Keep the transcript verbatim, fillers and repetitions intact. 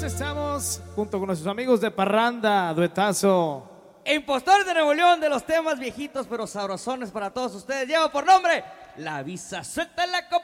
estamos junto con nuestros amigos de Parranda, duetazo. Impostores de Nuevo León, de los temas viejitos pero sabrosones para todos ustedes. Lleva por nombre La Visa. Suéltala, compa.